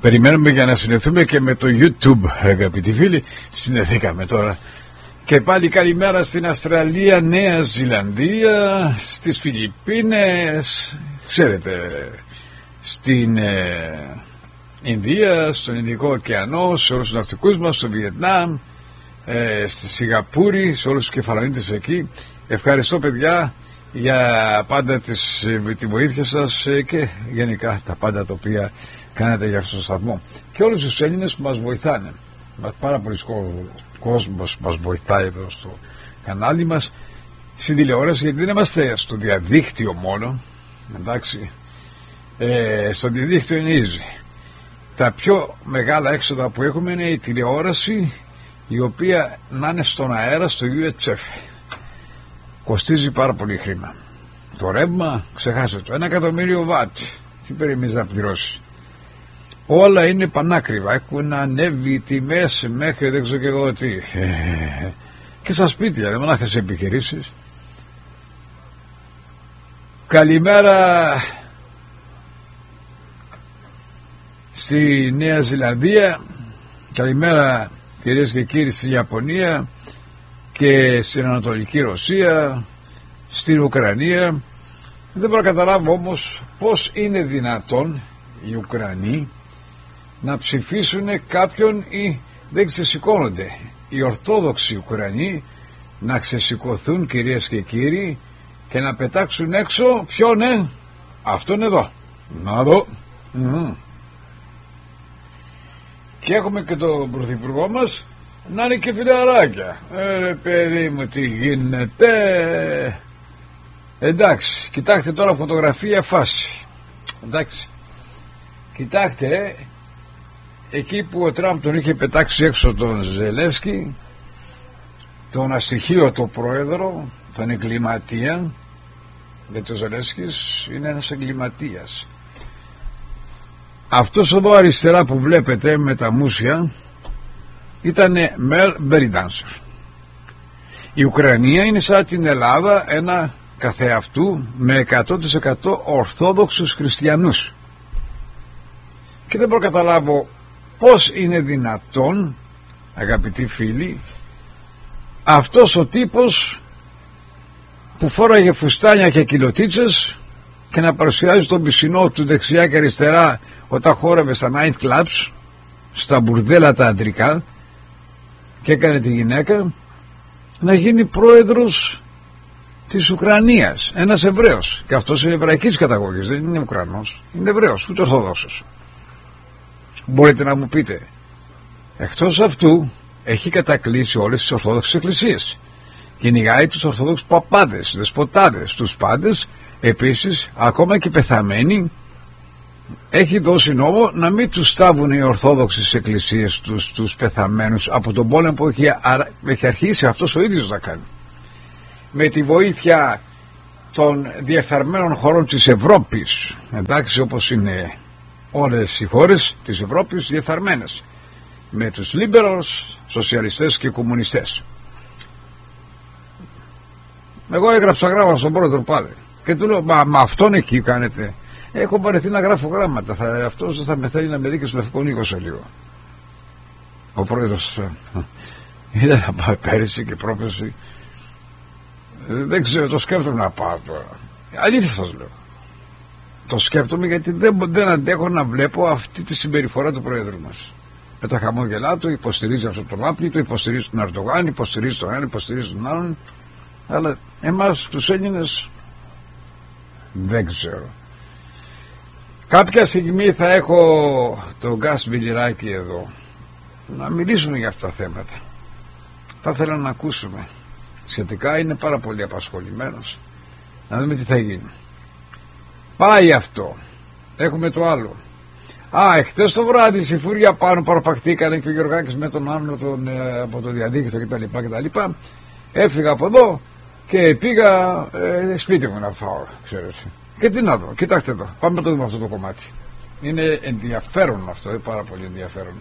Περιμένουμε για να συνδεθούμε και με το YouTube, αγαπητοί φίλοι. Συνδεθήκαμε τώρα. Και πάλι καλημέρα στην Αυστραλία, Νέα Ζηλανδία, στις Φιλιππίνες, ξέρετε, στην Ινδία, στον Ινδικό ωκεανό, σε όλους τους ναυτικούς μας, στο Βιετνάμ, στη Σιγκαπούρη, σε όλους τους κεφαλονίτες εκεί. Ευχαριστώ, παιδιά, για πάντα τη βοήθεια σας και γενικά τα πάντα τα οποία κάνετε για αυτό το σταθμό. Και όλους τους Έλληνες που μας βοηθάνε. Πάρα πολλοί κόσμος μας βοηθάει εδώ στο κανάλι μας, στην τηλεόραση, γιατί δεν είμαστε στο διαδίκτυο μόνο, εντάξει. Στο διαδίκτυο είναι easy. Τα πιο μεγάλα έξοδα που έχουμε είναι η τηλεόραση, η οποία να είναι στον αέρα στο UHF. Κοστίζει πάρα πολύ χρήμα. Το ρεύμα, ξεχάστε το, 1.000.000 βατ. Τι περιμένεις να πληρώσει? Όλα είναι πανάκριβα. Έχουν ανέβει οι τιμές μέχρι δεν ξέρω και εγώ τι. Και στα σπίτια, δεν μονάχα σε επιχειρήσεις. Καλημέρα στη Νέα Ζηλανδία. Καλημέρα, κυρίες και κύριοι, στη Ιαπωνία και στην Ανατολική Ρωσία, στην Ουκρανία. Δεν μπορώ να καταλάβω όμως πώς είναι δυνατόν οι Ουκρανοί να ψηφίσουν κάποιον ή δεν ξεσηκώνονται. Οι Ορθόδοξοι Ουκρανοί να ξεσηκωθούν, κυρίες και κύριοι, και να πετάξουν έξω ποιον? Αυτόν εδώ. Να δω. Και έχουμε και τον πρωθυπουργό μας να είναι και φιλαράκια. Ρε παιδί μου, τι γίνεται? Εντάξει, κοιτάξτε τώρα φωτογραφία φάση. Εντάξει, κοιτάξτε εκεί που ο Τραμπ τον είχε πετάξει έξω τον Ζελένσκι, τον αστοιχείωτο πρόεδρο, τον εγκληματία, γιατί ο Ζελένσκις είναι ένας εγκληματίας. Αυτός εδώ αριστερά που βλέπετε με τα μουσια ήταν belly dancer. Η Ουκρανία είναι σαν την Ελλάδα, ένα καθεαυτού με 100% ορθόδοξους χριστιανούς. Και δεν μπορώ να καταλάβω πώς είναι δυνατόν, αγαπητοί φίλοι, αυτός ο τύπος που φόραγε φουστάνια και κιλοτίτσες και να παρουσιάζει τον πισινό του δεξιά και αριστερά όταν χόρευε στα night clubs, στα μπουρδέλα τα αντρικά, και έκανε τη γυναίκα, να γίνει πρόεδρος της Ουκρανίας, ένας Εβραίος, και αυτός είναι εβραϊκής καταγωγής, δεν είναι Ουκρανός, είναι Εβραίος, ούτε Ορθόδοξος. Μπορείτε να μου πείτε, εκτός αυτού έχει κατακλείσει όλες τις Ορθόδοξες εκκλησίες, κυνηγάει τους Ορθόδοξους παπάδες, δεσποτάδες, τους πάντες. Επίσης, ακόμα και πεθαμένοι, έχει δώσει νόμο να μην τους στάβουν οι Ορθόδοξες εκκλησίες τους πεθαμένους από τον πόλεμο που έχει αρχίσει αυτός ο ίδιος να κάνει. Με τη βοήθεια των διεφθαρμένων χωρών της Ευρώπης, εντάξει, όπως είναι όλες οι χώρες της Ευρώπης διεφθαρμένες, με τους liberals, σοσιαλιστές και κομμουνιστές. Εγώ έγραψα γράμμα στον πρόεδρο πάλι και του λέω, μα αυτόν εκεί κάνετε? Έχω βαρεθεί να γράφω γράμματα. Αυτός θα με θέλει να με δει και στο Λευκό Οίκο σε λίγο. Ο πρόεδρος ήταν να πάει πέρυσι και πρόπερσι. Δεν ξέρω, το σκέφτομαι να πάω τώρα. Αλήθεια σας λέω. Το σκέφτομαι, γιατί δεν αντέχω να βλέπω αυτή τη συμπεριφορά του πρόεδρου μας. Με τα χαμόγελά του, υποστηρίζει αυτό το λάπλι, το υποστηρίζει τον Ερντογάν, υποστηρίζει τον ένα, υποστηρίζει τον άλλον. Αλλά εμάς τους Έλληνες δεν ξέρω. Κάποια στιγμή θα έχω τον Γκάς Μπιλιράκη εδώ να μιλήσουμε για αυτά τα θέματα. Θα ήθελα να ακούσουμε σχετικά, είναι πάρα πολύ απασχολημένος, να δούμε τι θα γίνει. Πάει αυτό. Έχουμε το άλλο. Εχθές το βράδυ στη Φούρια πάνω παραπακτήκανε και ο Γιωργάκης με τον άλλο από το διαδίκτυο κτλ. Έφυγα από εδώ και πήγα σπίτι μου να φάω, ξέρετε. Και τι να δω, κοιτάξτε εδώ, πάμε να το δούμε αυτό το κομμάτι. Είναι ενδιαφέρον αυτό, πάρα πολύ ενδιαφέρον.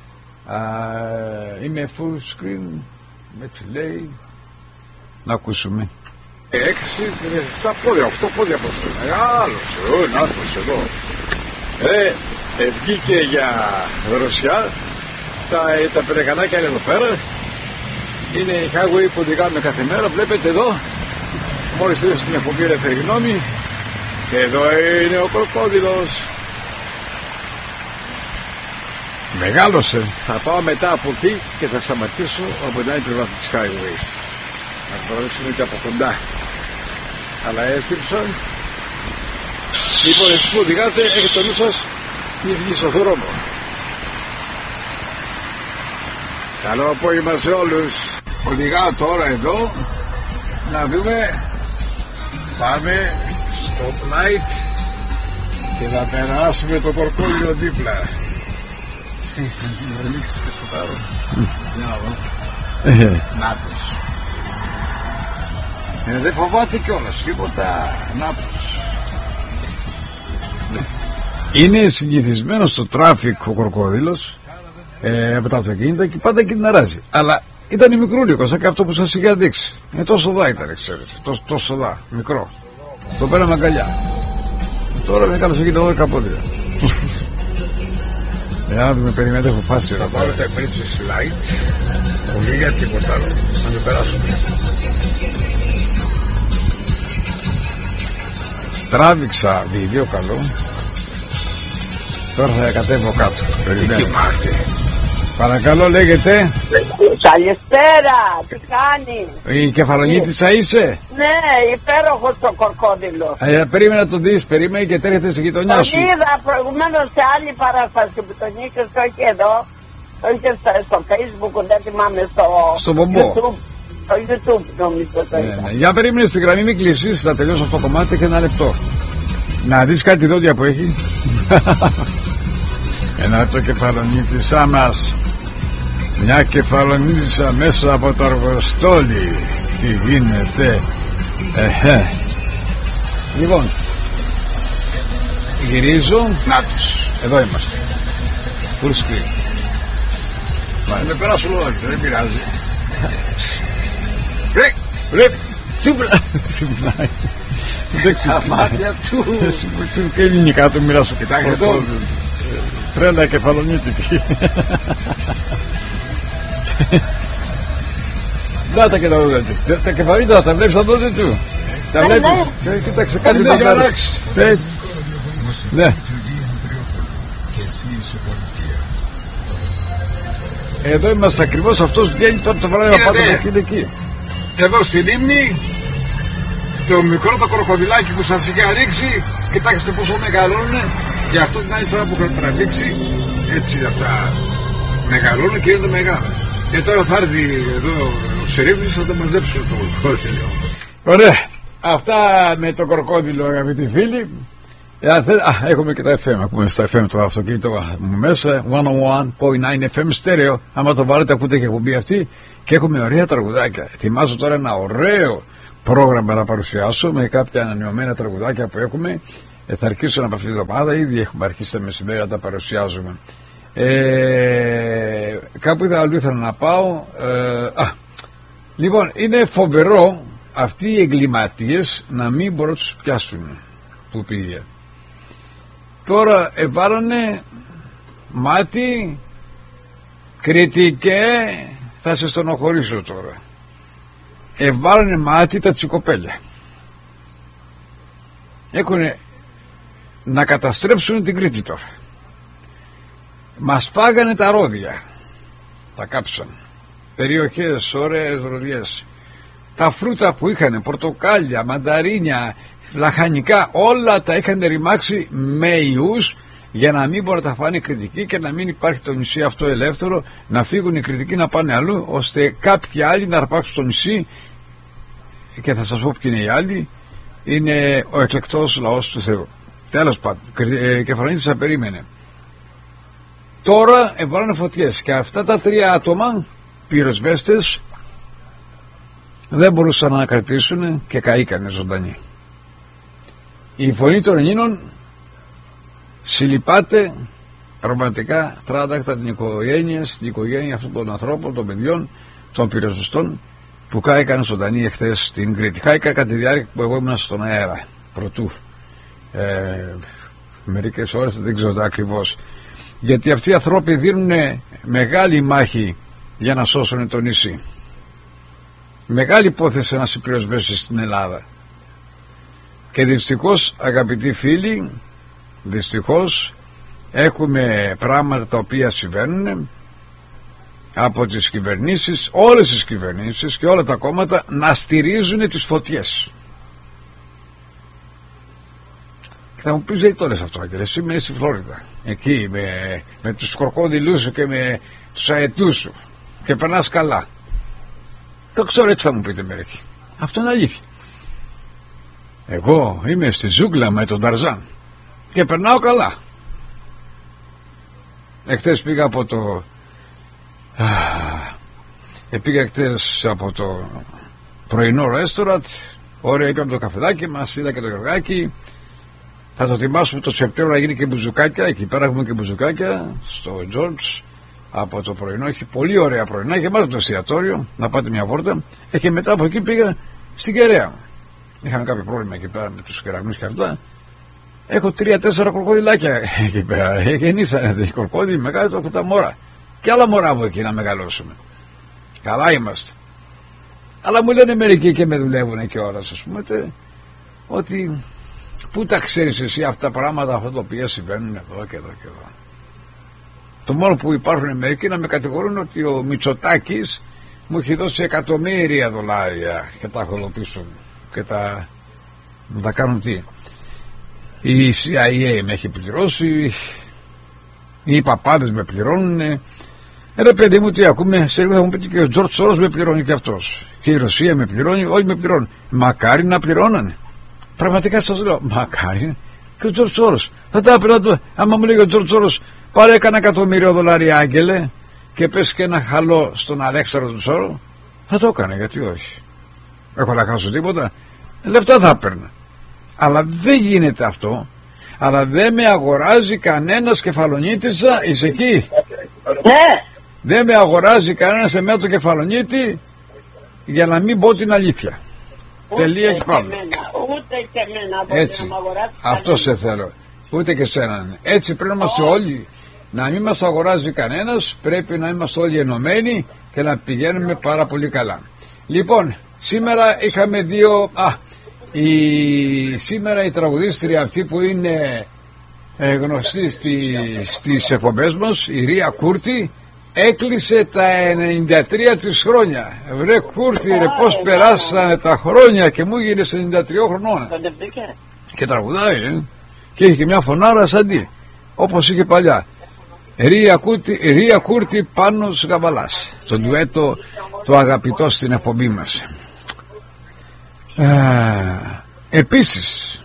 Είμαι full screen, με play. Να ακούσουμε. 6, 7 πόδια, 8 πόδια από σένα. Άλλος, να έρθεις εδώ. βγήκε για Ρωσιά. Τα πεντακανάκια είναι εδώ πέρα. Είναι η highway που οδηγάμε κάθε μέρα. Βλέπετε εδώ, μόλις είδε στην εκπομπή Ελεύθερη Γνώμη, και εδώ είναι ο κροκόδιλος. Μεγάλωσε. Θα πάω μετά από εκεί και θα σταματήσω από την άλλη πλευρά της highways. Να προχωρήσουμε και από κοντά. Αλλά έστριψαν. Λοιπόν, εσείς που οδηγάτε, έχετε το νου σας ή βγει στον δρόμο. Καλό απόγευμα σε όλους. Οδηγάω τώρα εδώ να δούμε. Πάμε στο light και θα περάσουμε το κορκόδιλο δίπλα. Νάτος. Δεν φοβάται κιόλας τίποτα. Νάτος. Είναι συνηθισμένο στο τράφικ ο κροκόδιλος από τα αυτοκίνητα και πάντα κινδυναράζει. Αλλά ήταν μικρούλικο, σαν και αυτό που σας είχα δείξει. Τόσο δά ήταν, ξέρετε. Τόσο δά, μικρό. Το πέραμε αγκαλιά. Τώρα με κάλεσε εκεί το 12 πόδια. Αν με περιμένετε, έχω φάσει. Θα πάρω τα bridges light. Πολύ για τίποτα άλλο. Να το περάσουμε. Τράβηξα βίντεο καλό. Τώρα θα κατέβω κάτω. Περιμένω. Παρακαλώ, λέγεται. Καλησπέρα, τι κάνεις? Η κεφαλονίτισσα είσαι? Ναι, υπέροχος το κορκόδιλο. Περίμενα να τον δεις, περίμενε και τρέχετε στη γειτονιά σου. Τον είδα προηγουμένως σε άλλη παράσταση που τον είχες, όχι εδώ. Το είχες στο Facebook, δεν θυμάμαι, στο Μπομπό. YouTube. Στο YouTube νομίζω το είδα. Ναι. Για περίμενε στη γραμμή, μην κλείσεις, θα τελειώσω αυτό το κομμάτι και 1 λεπτό. Να δεις κάτι δόντια που έχει. Ένα το κεφαλονίτισσα μας. Μια κεφαλονίτισσα μέσα από το αργοστόλι. Τι γίνεται? Λοιπόν, γυρίζω. Να τους, εδώ είμαστε. Full screen. Μα με περάσουν όλα, δεν πειράζει. Πρέπει. Συμπλάει. Τα μάτια του. Και ελληνικά του μοιράσου. Κοιτάξτε εδώ. Τρέλα κεφαλονίτικη. Να τα και τα δόντια του. Τα κεφαλίτια τα βλέπεις τα δόντια του. Τα βλέπεις. Κοίταξε κάτι θα αλλάξει. Ναι. Εδώ είμαστε ακριβώς, αυτός βγαίνει τώρα το βράδυ να πάτε το εκεί. Εδώ στη λίμνη, το μικρό το κροκοδιλάκι που σας είχε ρίξει, κοιτάξτε πόσο μεγαλώνουν. Και αυτό την άλλη φορά που είχα τραβήξει, έτσι αυτά μεγαλώνουν και είναι μεγάλα. Και τώρα θα έρθει εδώ ο Σερίφης, θα το μαζέψω το κροκόδιλο. Ωραία. Αυτά με το κροκόδιλο, αγαπητοί φίλοι. Έχουμε και τα FM, ακούμε στα FM το αυτοκίνητο μου μέσα, 101.9 FM στέρεο. Άμα το βάλετε ακούτε και εκπομπή αυτή. Και έχουμε ωραία τραγουδάκια. Ετοιμάζω τώρα ένα ωραίο πρόγραμμα να παρουσιάσω με κάποια ανανεωμένα τραγουδάκια που έχουμε. Θα αρχίσω από αυτή την εβδομάδα, ήδη έχουμε αρχίσει τα μεσημέρι να τα παρουσιάζουμε. Κάπου αλλού ήθελα να πάω. Λοιπόν, είναι φοβερό αυτοί οι εγκληματίες να μην μπορούν να τους πιάσουν που πήγε. Τώρα βάλανε μάτι, κριτικέ, θα σε στενοχωρήσω τώρα. Βάλανε μάτι τα τσικοπέλια. Έχουνε να καταστρέψουν την Κρήτη τώρα. Μας φάγανε τα ρόδια. Τα κάψαν. Περιοχές, ωραίες ροδιές. Τα φρούτα που είχαν, πορτοκάλια, μανταρίνια, λαχανικά, όλα τα είχαν ρημάξει με ιούς για να μην μπορούν να τα φάνε κριτικοί και να μην υπάρχει το νησί αυτό ελεύθερο, να φύγουν οι κριτικοί να πάνε αλλού, ώστε κάποιοι άλλοι να αρπάξουν το νησί. Και θα σας πω ποιοι είναι οι άλλοι. Είναι ο εκλεκτός λαός του Θεού. Τέλος πάντων, κεφαλονίτισσα περίμενε. Τώρα έβαλαν φωτιές και αυτά τα 3 άτομα, πυροσβέστες, δεν μπορούσαν να κρατήσουν και καήκανε ζωντανοί. Η φωνή των Ελλήνων συλληπάται πραγματικά τράτακτα την οικογένεια αυτών των ανθρώπων, των παιδιών, των πυροσβεστών που κάηκαν ζωντανοί εχθές στην Κρήτη. Κάηκα κατά τη διάρκεια που εγώ ήμουν στον αέρα πρωτού μερικές ώρες, δεν ξέρω ακριβώς, γιατί αυτοί οι άνθρωποι δίνουν μεγάλη μάχη για να σώσουν το νησί. Μεγάλη υπόθεση ένας πυροσβέστης στην Ελλάδα. Και δυστυχώς, αγαπητοί φίλοι, δυστυχώς έχουμε πράγματα τα οποία συμβαίνουν από τις κυβερνήσεις, όλες τις κυβερνήσεις και όλα τα κόμματα να στηρίζουν τις φωτιές. Και θα μου πεις, γιατί το λες αυτό, και εσύ είμαι στη Φλόριδα, εκεί με τους κροκόδιλούς σου και με τους αετούς σου και περνάς καλά. Το ξέρω, έτσι θα μου πείτε μερικοί. Αυτό είναι αλήθεια. Εγώ είμαι στη ζούγκλα με τον Ταρζάν και περνάω καλά. Εχθές πήγα από το πρωινό ρέστοραντ. Ωραία, είπαμε το καφεδάκι μας, είδα και το γεργάκι. Θα το ετοιμάσουμε το Σεπτέμβριο να γίνει και μπουζουκάκια. Εκεί πέρα έχουμε και μπουζουκάκια στο George από το πρωινό. Έχει πολύ ωραία πρωινά, γεμάτο το εστιατόριο. Να πάτε μια βόλτα. Και μετά από εκεί πήγα στην Κεραία. Είχαμε κάποιο πρόβλημα εκεί πέρα με τους κεραυνούς και αυτά. Έχω 3-4 κροκοδιλάκια εκεί πέρα. Γεννήσανε κροκόδιλοι μεγάλο από τα μωρά. Και άλλα μωρά από εκεί να μεγαλώσουμε. Καλά είμαστε. Αλλά μου λένε μερικοί και με δουλεύουν και ώρας, ας πούμε, ότι πού τα ξέρεις εσύ αυτά τα πράγματα, αυτά τα οποία συμβαίνουν εδώ και εδώ και εδώ. Το μόνο που υπάρχουν μερικοί να με κατηγορούν ότι ο Μητσοτάκης μου έχει δώσει εκατομμύρια δολάρια και τα έχω εδώ πίσω και τα κάνουν τι. Η CIA με έχει πληρώσει, οι παπάδες με πληρώνουν. Ρε παιδί μου, τι ακούμε, σε λίγο θα μου πείτε και ο Τζορτ Σόρος με πληρώνει και αυτός. Και η Ρωσία με πληρώνει, όλοι με πληρώνουν. Μακάρι να πληρώνανε. Πραγματικά σας λέω, μακάρι. Και ο Τζορτ Σόρος. Θα τα έπαιρνα, άμα μου λέει ο Τζορτ Σόρος, πάρε κανένα εκατομμύριο δολάρια, άγγελε, και πες και ένα χαλό στον Αλέξανδρο του Σόρο, θα το έκανε, γιατί όχι. Έχω να χάσω τίποτα. Λεφτά θα έπαιρνα. Αλλά δεν γίνεται αυτό. Αλλά δεν με αγοράζει κανένας κεφαλονίτησα, είσαι εκεί. Ναι. Δεν με αγοράζει κανένας εμένα το κεφαλονίτη, για να μην πω την αλήθεια. Τελεία και πάμε. Ούτε και εμένα. Έτσι. Αυτό σε θέλω. Ούτε και σένα. Έτσι πρέπει να είμαστε όλοι. Να μην μας αγοράζει κανένας. Πρέπει να είμαστε όλοι ενωμένοι και να πηγαίνουμε πάρα πολύ καλά. Λοιπόν, σήμερα είχαμε δύο. Σήμερα η τραγουδίστρια αυτή που είναι γνωστή στις εκπομπές μας, η Ρία Κούρτη, έκλεισε τα 93 της χρόνια. Βρε Κούρτη, ρε, πώς περάσανε τα χρόνια και μου γίνες 93 χρονών. Και τραγουδάει, και έχει και μια φωνάρα σαν τι, όπως είχε παλιά. Ρία Κούρτη, Πάνος Γαβαλάς. Το ντουέτο το αγαπητό στην εκπομπή μας. Επίσης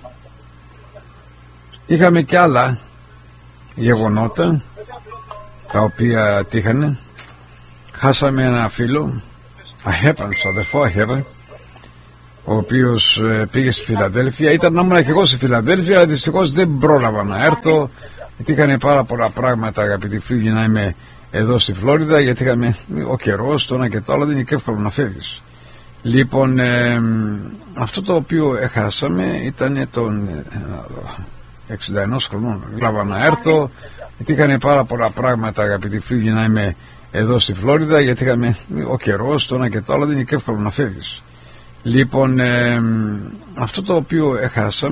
είχαμε και άλλα γεγονότα τα οποία τύχανε. Χάσαμε ένα φίλο, Αχέπαν, στον αδερφό Αχέπαν, ο οποίος πήγε στη Φιλαδέλφια. Ήταν να ήμουν και εγώ στη Φιλαδέλφια, αλλά δυστυχώς δεν πρόλαβα να έρθω, γιατί είχανε πάρα πολλά πράγματα, αγαπητοί φίλοι, να είμαι εδώ στη Φλόριδα, γιατί είχαμε ο καιρός, το ένα και το άλλο, δεν είναι και εύκολο να φεύγεις. Λοιπόν, αυτό το οποίο έχασαμε ήταν τον 61 χρονών. Γλάβα να έρθω, γιατί είχανε πάρα πολλά πράγματα, αγαπητοί φίλοι, να είμαι εδώ στη Φλόριδα, γιατί είχαμε ο καιρός, το ένα και το άλλο, δεν είναι και εύκολο να φεύγεις. Λοιπόν, αυτό το οποίο έχασαμε